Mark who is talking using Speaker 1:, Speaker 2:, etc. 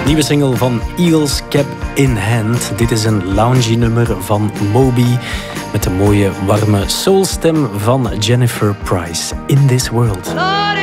Speaker 1: Nieuwe single van Eagles, Cap in Hand. Dit is een loungy nummer van Moby met de mooie warme soulstem van Jennifer Price. In This World.